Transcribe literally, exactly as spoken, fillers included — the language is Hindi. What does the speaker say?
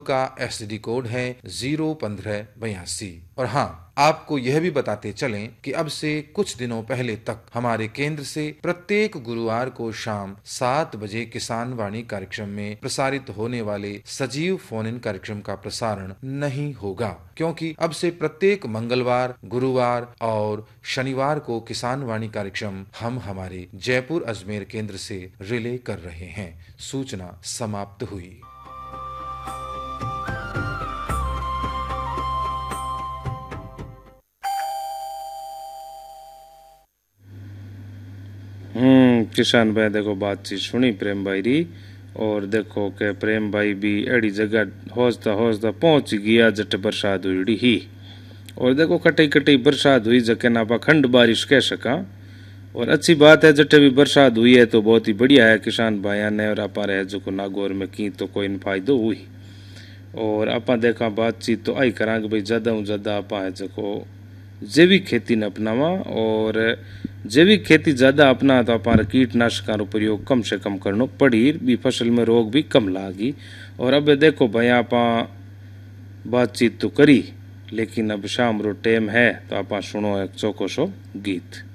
का एसटीडी कोड है जीरो पंद्रह बयासी। और हाँ, आपको यह भी बताते चलें कि अब से कुछ दिनों पहले तक हमारे केंद्र से प्रत्येक गुरुवार को शाम सात बजे किसान वाणी कार्यक्रम में प्रसारित होने वाले सजीव फोन इन कार्यक्रम का प्रसारण नहीं होगा, क्योंकि अब से प्रत्येक मंगलवार, गुरुवार और शनिवार को किसान वाणी कार्यक्रम हम हमारे जयपुर अजमेर केंद्र से रिले कर रहे हैं। सूचना समाप्त हुई। हम्म किसान भाई देखो बातचीत सुनी प्रेम भाई री, और देखो के प्रेम भाई भी एड़ी जगह होजता होजता पहुंच गया जट बरसात हुई ही। और देखो कटई कटई बरसात हुई जके ना आप खंड बारिश कह सका। और अच्छी बात है जटे भी बरसात हुई है तो बहुत ही बढ़िया है किसान भाइया ने, और आप रहे जो को नागौर में की तो कोई फायदो हुई। और आप देखा बातचीत तो आई करा भाई ज्यादा हूँ ज्यादा आप है जो जैविक खेती न अपनावा, और जैविक खेती ज्यादा अपना तो आप कीटनाशकों का प्रयोग कम से कम करना पड़ी भी, फसल में रोग भी कम लागी। और अब देखो भाई आप बातचीत तो करी, लेकिन अब शाम रो टाइम है तो आप सुनो एक चौको सो गीत।